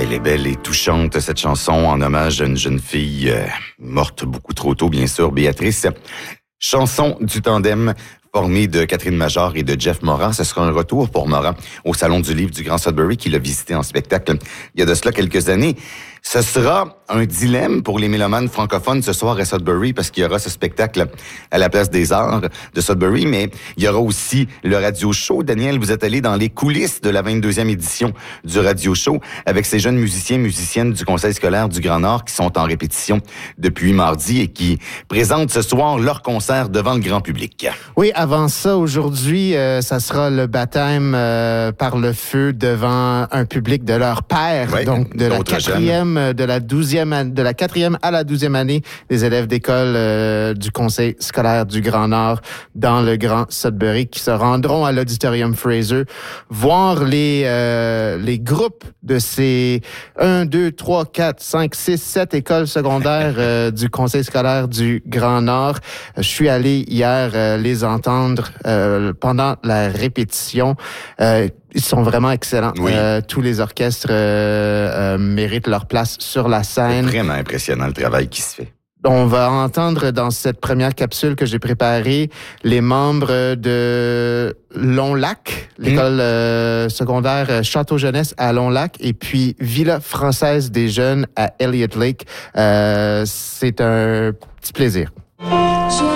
Elle est belle et touchante, cette chanson, en hommage à une jeune fille morte beaucoup trop tôt, bien sûr, Béatrice. Chanson du tandem formé de Catherine Major et de Jeff Morin. Ce sera un retour pour Morin au Salon du Livre du Grand Sudbury qu'il a visité en spectacle il y a de cela quelques années. Ce sera un dilemme pour les mélomanes francophones ce soir à Sudbury parce qu'il y aura ce spectacle à la Place des Arts de Sudbury, mais il y aura aussi le Radio Show. Daniel, vous êtes allé dans les coulisses de la 22e édition du Radio Show avec ces jeunes musiciens, musiciennes du Conseil scolaire du Grand Nord qui sont en répétition depuis mardi et qui présentent ce soir leur concert devant le grand public. Oui, avant ça, aujourd'hui, ça sera le baptême par le feu devant un public de leur père, oui, donc de la quatrième à la 12e année des élèves d'école du Conseil scolaire du Grand Nord dans le Grand Sudbury qui se rendront à l'Auditorium Fraser voir les groupes de ces 1, 2, 3, 4, 5, 6, 7 écoles secondaires du Conseil scolaire du Grand Nord. Je suis allé hier les entendre pendant la répétition. Ils sont vraiment excellents. Oui. Tous les orchestres méritent leur place sur la scène. C'est vraiment impressionnant le travail qui se fait. On va entendre dans cette première capsule que j'ai préparée les membres de Long-Lac, l'école secondaire Château Jeunesse à Long-Lac, et puis Villa française des jeunes à Elliott Lake. C'est un petit plaisir.